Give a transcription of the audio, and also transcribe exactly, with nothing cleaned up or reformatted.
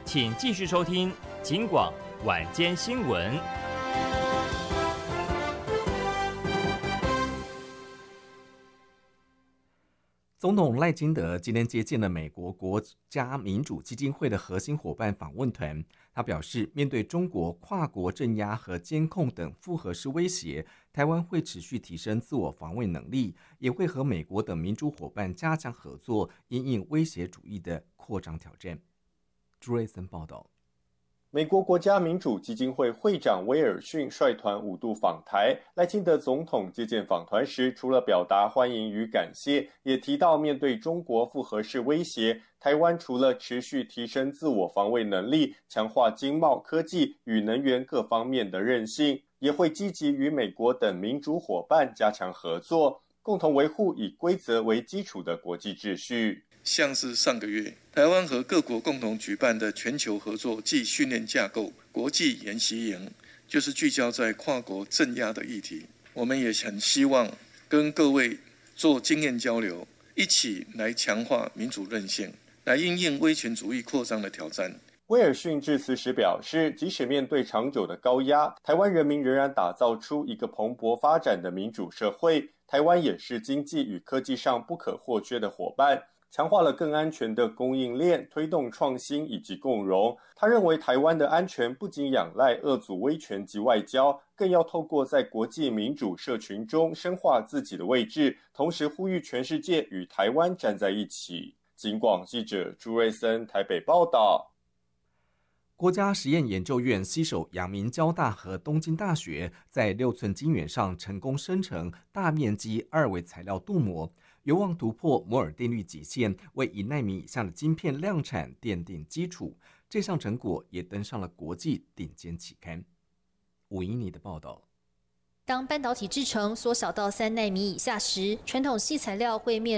请继续收听警广晚间新闻。 总统赖清德今天接见了美国国家民主基金会的核心伙伴访问团。他表示，面对中国跨国镇压和监控等复合式威胁，台湾会持续提升自我防卫能力，也会和美国等民主伙伴加强合作，因应威胁主义的扩张挑战。朱瑞森报道。 美国国家民主基金会会长威尔逊率团五度访台，赖清德总统接见访团时，除了表达欢迎与感谢，也提到面对中国复合式威胁，台湾除了持续提升自我防卫能力，强化经贸、科技与能源各方面的韧性，也会积极与美国等民主伙伴加强合作，共同维护以规则为基础的国际秩序。 像是上个月台湾和各国共同举办的全球合作暨训练架构国际研习营，就是聚焦在跨国镇压的议题。我们也很希望跟各位做经验交流，一起来强化民主韧性，来因应威权主义扩张的挑战。 威尔逊致辞时表示，即使面对长久的高压，台湾人民仍然打造出一个蓬勃发展的民主社会。台湾也是经济与科技上不可或缺的伙伴，强化了更安全的供应链，推动创新以及共荣。他认为台湾的安全不仅仰赖遏阻威权及外交，更要透过在国际民主社群中深化自己的位置，同时呼吁全世界与台湾站在一起。警广记者朱瑞森台北报道。 国家实验研究院携手阳明交大和东京大学，在六寸晶圆上成功生成大面积二维材料镀膜，有望突破摩尔定律极限，为一奈米以下的晶片量产奠定基础。这项成果也登上了国际顶尖期刊。吴英妮的报道。 当半导体制程缩小到三奈米以下时，传统矽材料会面